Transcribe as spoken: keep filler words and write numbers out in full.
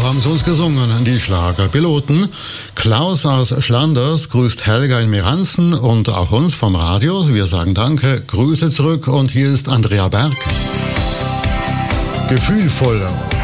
haben sie uns gesungen, die Schlagerpiloten. Klaus aus Schlanders grüßt Helga in Meranzen und auch uns vom Radio. Wir sagen Danke, Grüße zurück und hier ist Andrea Berg. Gefühlvoll.